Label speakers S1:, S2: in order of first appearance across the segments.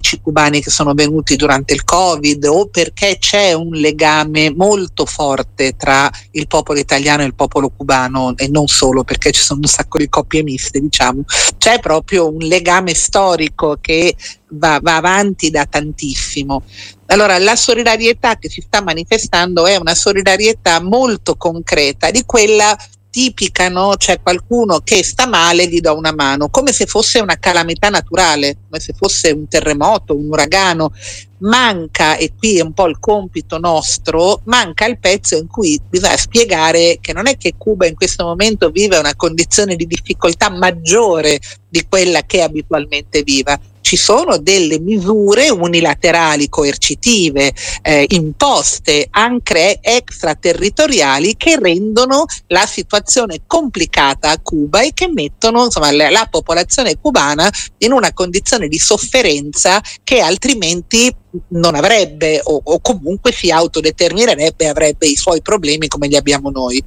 S1: medici cubani che sono venuti durante il Covid, o perché c'è un legame molto forte tra il popolo italiano e il popolo cubano, e non solo perché ci sono un sacco di coppie miste, diciamo. C'è proprio un legame storico che va avanti da tantissimo. Allora, la solidarietà che si sta manifestando è una solidarietà molto concreta, di quella tipica, no? C'è qualcuno che sta male, gli do una mano, come se fosse una calamità naturale, come se fosse un terremoto, un uragano. Manca, e qui è un po' il compito nostro, manca il pezzo in cui bisogna spiegare che non è che Cuba in questo momento vive una condizione di difficoltà maggiore di quella che abitualmente viva. Ci sono delle misure unilaterali coercitive imposte anche extraterritoriali che rendono la situazione complicata a Cuba e che mettono, insomma, la popolazione cubana in una condizione di sofferenza che altrimenti non avrebbe, o comunque si autodeterminerebbe, avrebbe i suoi problemi come li abbiamo noi.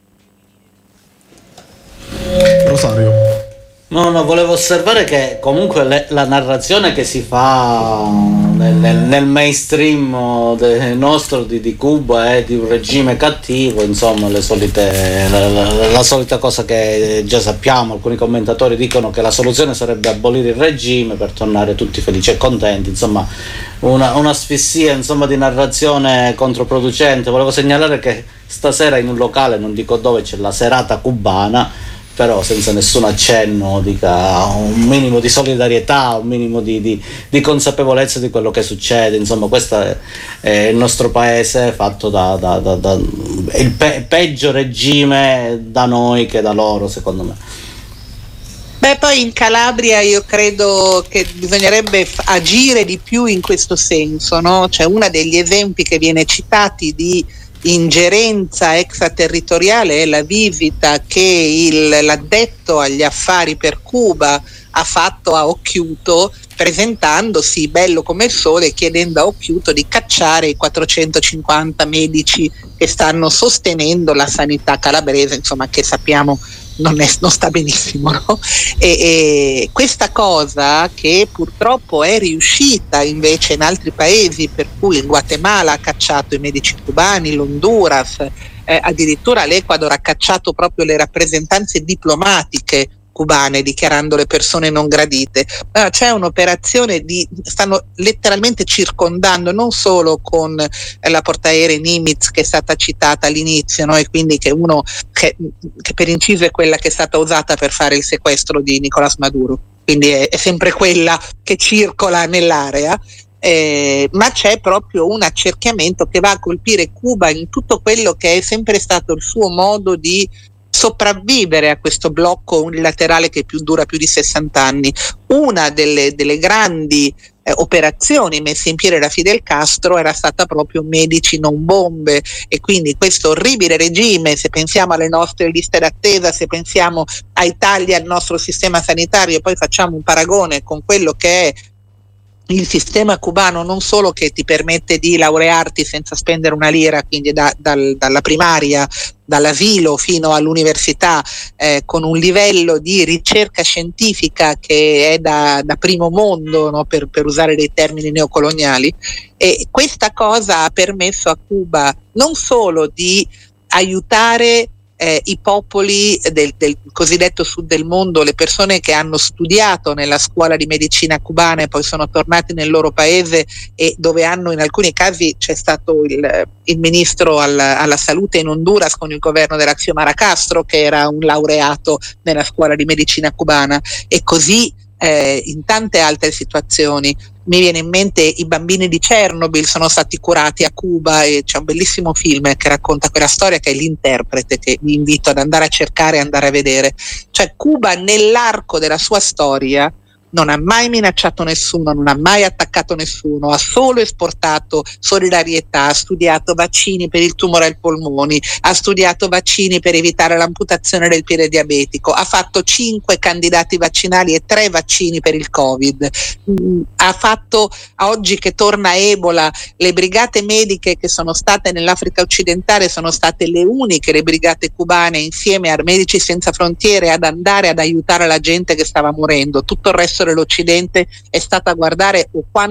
S2: Rosario.
S3: No, volevo osservare che comunque la narrazione che si fa nel mainstream nostro di Cuba è di un regime cattivo, insomma, la solita cosa che già sappiamo. Alcuni commentatori dicono che la soluzione sarebbe abolire il regime per tornare tutti felici e contenti, insomma un'asfissia, insomma, di narrazione controproducente. Volevo segnalare che stasera in un locale, non dico dove, c'è la serata cubana, però senza nessun accenno, dica, un minimo di solidarietà, un minimo di consapevolezza di quello che succede. Insomma, questo è il nostro paese, fatto da il peggio regime da noi che da loro, secondo me.
S1: Beh, poi in Calabria io credo che bisognerebbe agire di più in questo senso, no? Cioè, uno degli esempi che viene citati di ingerenza extraterritoriale è la visita che l'addetto agli affari per Cuba ha fatto a Occhiuto, presentandosi bello come il sole e chiedendo a Occhiuto di cacciare i 450 medici che stanno sostenendo la sanità calabrese, insomma, che sappiamo non sta benissimo, no? E questa cosa, che purtroppo è riuscita invece in altri paesi, per cui il Guatemala ha cacciato i medici cubani, l'Honduras, addirittura l'Ecuador ha cacciato proprio le rappresentanze diplomatiche cubane, dichiarando le persone non gradite. C'è un'operazione stanno letteralmente circondando, non solo con la portaerei Nimitz che è stata citata all'inizio, no? E quindi che per inciso è quella che è stata usata per fare il sequestro di Nicolás Maduro, quindi è sempre quella che circola nell'area. Ma c'è proprio un accerchiamento che va a colpire Cuba in tutto quello che è sempre stato il suo modo di sopravvivere a questo blocco unilaterale che dura più di 60 anni. Una delle grandi operazioni messe in piedi da Fidel Castro era stata proprio medici non bombe, e quindi questo orribile regime, se pensiamo alle nostre liste d'attesa, se pensiamo ai tagli al nostro sistema sanitario, poi facciamo un paragone con quello che è il sistema cubano, non solo che ti permette di laurearti senza spendere una lira, quindi dalla primaria, dall'asilo fino all'università, con un livello di ricerca scientifica che è da primo mondo, no? per usare dei termini neocoloniali, e questa cosa ha permesso a Cuba non solo di aiutare i popoli del cosiddetto sud del mondo, le persone che hanno studiato nella scuola di medicina cubana e poi sono tornati nel loro paese, e dove in alcuni casi c'è stato il ministro alla salute in Honduras con il governo della Xiomara Castro, che era un laureato nella scuola di medicina cubana, e così in tante altre situazioni. Mi viene in mente i bambini di Chernobyl sono stati curati a Cuba, e c'è un bellissimo film che racconta quella storia, che è L'interprete, che vi invito ad andare a cercare e andare a vedere. Cioè, Cuba nell'arco della sua storia non ha mai minacciato nessuno, non ha mai attaccato nessuno, ha solo esportato solidarietà, ha studiato vaccini per il tumore ai polmoni, ha studiato vaccini per evitare l'amputazione del piede diabetico, ha fatto 5 candidati vaccinali e 3 vaccini per il Covid, ha fatto, oggi che torna Ebola, le brigate mediche che sono state nell'Africa occidentale sono state le uniche, le brigate cubane insieme a Medici Senza Frontiere, ad andare ad aiutare la gente che stava morendo. Tutto il resto dell'Occidente è stato a guardare, o quando